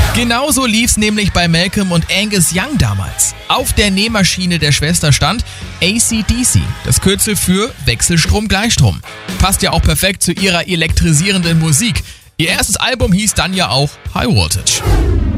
Genauso lief's nämlich bei Malcolm und Angus Young damals. Auf der Nähmaschine der Schwester stand AC/DC, das Kürzel für Wechselstrom-Gleichstrom. Passt ja auch perfekt zu ihrer elektrisierenden Musik. Ihr erstes Album hieß dann ja auch High Voltage.